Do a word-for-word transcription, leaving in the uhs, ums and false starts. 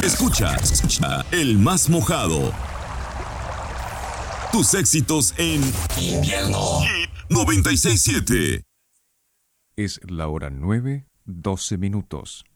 Escucha, escucha el más mojado. Tus éxitos en invierno. Hit noventa y seis punto siete. Es la hora nueve, doce minutos.